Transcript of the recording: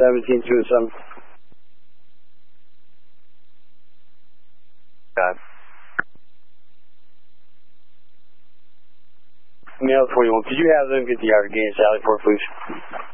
17 through 7. Got it. Mail 41. Could you have them get the yard again, Sally, for please?